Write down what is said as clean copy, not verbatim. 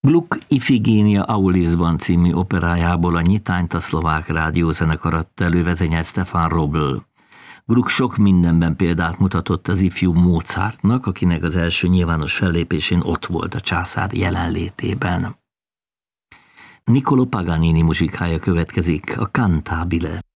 Gluck Ifigénia Aulisban című operájából a nyitányt a szlovák rádiózenekar adta elő, vezényelt Stefan Robl. Gluck sok mindenben példát mutatott az ifjú Mozartnak, akinek az első nyilvános fellépésén ott volt a császár jelenlétében. Niccolò Paganini muzsikája következik, a Cantabile.